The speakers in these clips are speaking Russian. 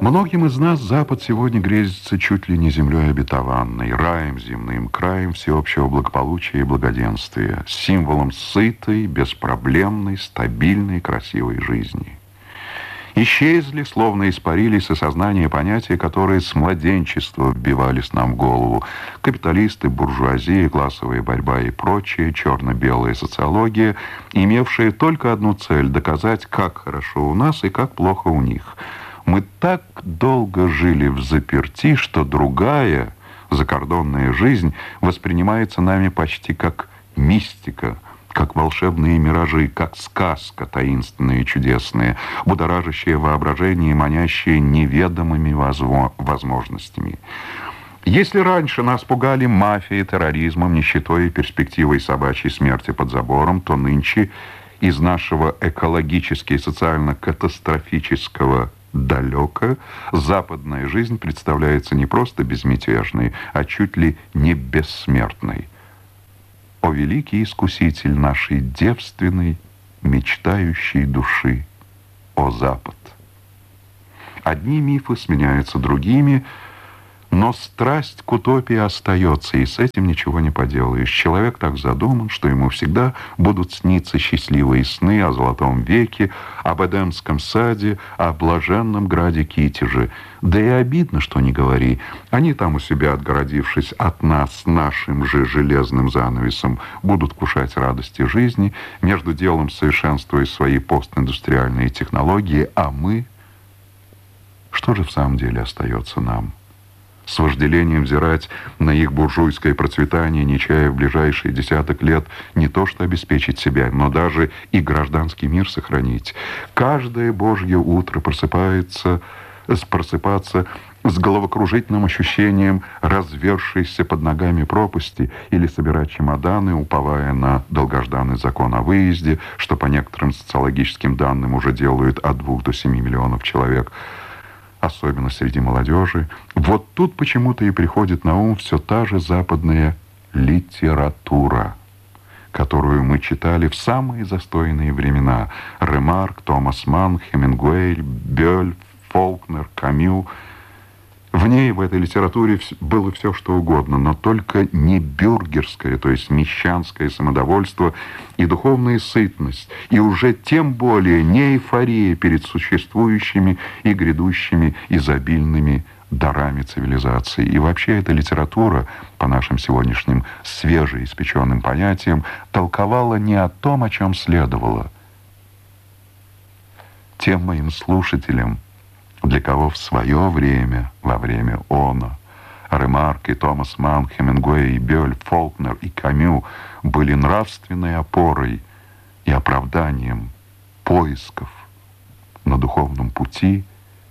Многим из нас Запад сегодня грезится чуть ли не землей обетованной, раем земным, краем всеобщего благополучия и благоденствия, символом сытой, беспроблемной, стабильной, красивой жизни. Исчезли, словно испарились из сознания понятия, которые с младенчества вбивались нам в голову. Капиталисты, буржуазия, классовая борьба и прочее, черно-белая социология, имевшие только одну цель – доказать, как хорошо у нас и как плохо у них. Мы так долго жили взаперти, что другая, закордонная жизнь воспринимается нами почти как мистика, как волшебные миражи, как сказка таинственная и чудесная, будоражащая воображение и манящая неведомыми возможностями. Если раньше нас пугали мафией, терроризмом, нищетой и перспективой собачьей смерти под забором, то нынче из нашего экологически и социально-катастрофического далека западная жизнь представляется не просто безмятежной, а чуть ли не бессмертной. О великий искуситель нашей девственной, мечтающей души, о Запад! Одни мифы сменяются другими, но страсть к утопии остается, и с этим ничего не поделаешь. Человек так задуман, что ему всегда будут сниться счастливые сны о золотом веке, об Эдемском саде, о блаженном граде Китеже. Да и обидно, что не говори. Они там у себя, отгородившись от нас нашим же железным занавесом, будут кушать радости жизни, между делом совершенствуя свои постиндустриальные технологии, а мы... Что же в самом деле остается нам? С вожделением взирать на их буржуйское процветание, не чая в ближайшие десяток лет не то что обеспечить себя, но даже и гражданский мир сохранить. Каждое божье утро просыпаться с головокружительным ощущением развершейся под ногами пропасти или собирать чемоданы, уповая на долгожданный закон о выезде, что по некоторым социологическим данным уже делают от 2 до 7 миллионов человек, особенно среди молодежи. Вот тут почему-то и приходит на ум все та же западная литература, которую мы читали в самые застойные времена. Ремарк, Томас Манн, Хемингуэй, Бёль, Фолкнер, Камю. В ней, в этой литературе, было все, что угодно, но только не бюргерское, то есть мещанское самодовольство и духовная сытность, и уже тем более не эйфория перед существующими и грядущими изобильными дарами цивилизации. И вообще эта литература, по нашим сегодняшним свежеиспеченным понятиям, толковала не о том, о чем следовало. Тем моим слушателям, для кого в свое время, во время оно, Ремарк и Томас Манн, Хемингуэй и Бёль, Фолкнер и Камю были нравственной опорой и оправданием поисков на духовном пути,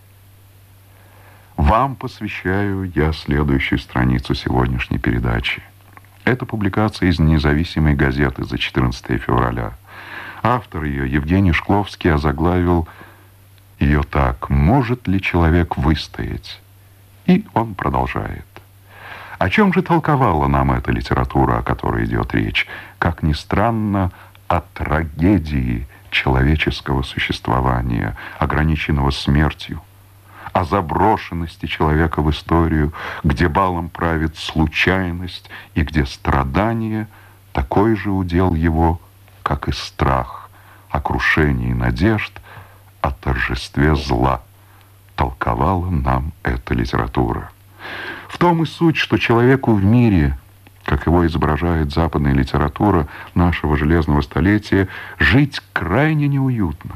вам посвящаю я следующую страницу сегодняшней передачи. Это публикация из независимой газеты за 14 февраля. Автор ее, Евгений Шкловский, озаглавил ее так: «Может ли человек выстоять?» И он продолжает. О чем же толковала нам эта литература, о которой идет речь? Как ни странно, о трагедии человеческого существования, ограниченного смертью, о заброшенности человека в историю, где балом правит случайность и где страдание такой же удел его, как и страх, о крушении надежд, о торжестве зла. Толковала нам эта литература. В том и суть, что человеку в мире, как его изображает западная литература нашего железного столетия, жить крайне неуютно.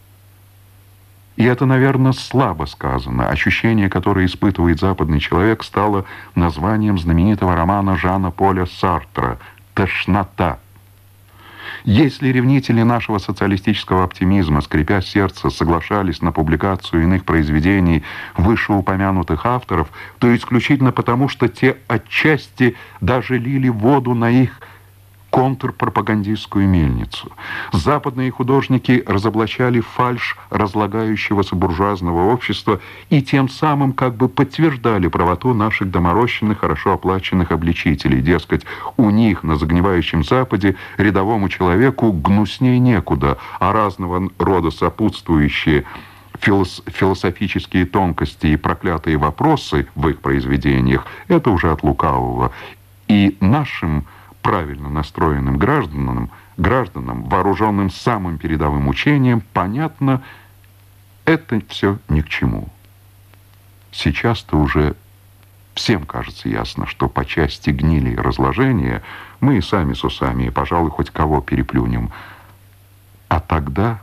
И это, наверное, слабо сказано. Ощущение, которое испытывает западный человек, стало названием знаменитого романа Жана-Поля Сартра «Тошнота». Если ревнители нашего социалистического оптимизма, скрипя сердце, соглашались на публикацию иных произведений вышеупомянутых авторов, то исключительно потому, что те отчасти даже лили воду на их контрпропагандистскую мельницу. Западные художники разоблачали фальшь разлагающегося буржуазного общества и тем самым как бы подтверждали правоту наших доморощенных, хорошо оплаченных обличителей. Дескать, у них на загнивающем Западе рядовому человеку гнусней некуда, а разного рода сопутствующие философические тонкости и проклятые вопросы в их произведениях, это уже от лукавого. И нашим правильно настроенным гражданам, вооруженным самым передовым учением, понятно, это все ни к чему. Сейчас-то уже всем кажется ясно, что по части гнили и разложения мы и сами с усами, и, пожалуй, хоть кого переплюнем. А тогда...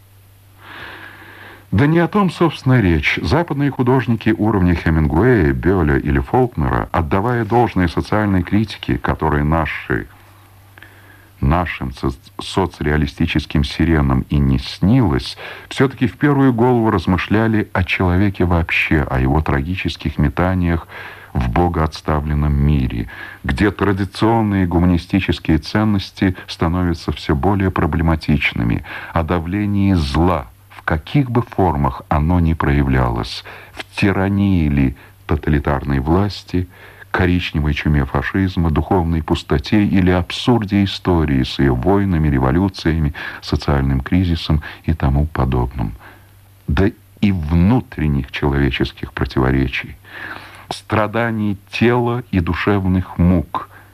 Да не о том, собственно, речь. Западные художники уровня Хемингуэя, Бёля или Фолкнера, отдавая должное социальной критике, которая нашим соцреалистическим сиренам и не снилась, все-таки в первую голову размышляли о человеке вообще, о его трагических метаниях в богоотставленном мире, где традиционные гуманистические ценности становятся все более проблематичными, о давлении зла, в каких бы формах оно ни проявлялось, в тирании или тоталитарной власти, коричневой чуме фашизма, духовной пустоте или абсурде истории с ее войнами, революциями, социальным кризисом и тому подобным. Да и внутренних человеческих противоречий, страданий тела и душевных мук,